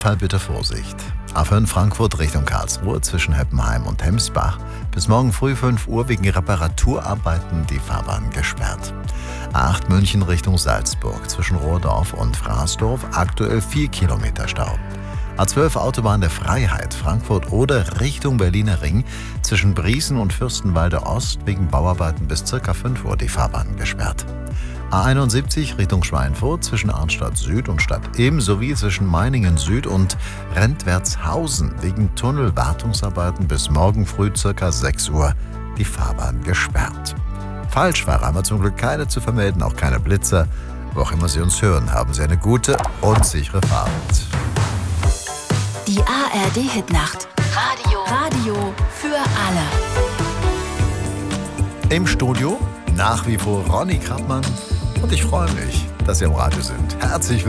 Fall bitte Vorsicht. A5 Frankfurt Richtung Karlsruhe zwischen Heppenheim und Hemsbach. Bis morgen früh 5 Uhr wegen Reparaturarbeiten die Fahrbahn gesperrt. A8 München Richtung Salzburg zwischen Rohrdorf und Fraßdorf aktuell 4 Kilometer Stau. A12 Autobahn der Freiheit Frankfurt oder Richtung Berliner Ring zwischen Briesen und Fürstenwalde Ost wegen Bauarbeiten bis ca. 5 Uhr die Fahrbahn gesperrt. A71 Richtung Schweinfurt zwischen Arnstadt Süd und Stadt Ilm sowie zwischen Meiningen Süd und Rentwertshausen wegen Tunnelwartungsarbeiten bis morgen früh ca. 6 Uhr die Fahrbahn gesperrt. Falschfahrer haben wir zum Glück keine zu vermelden, auch keine Blitzer. Wo auch immer Sie uns hören, haben Sie eine gute und sichere Fahrt. Die ARD-Hitnacht. Radio für alle. Im Studio nach wie vor Ronny Krappmann und ich freue mich, dass Sie am Radio sind. Herzlich willkommen.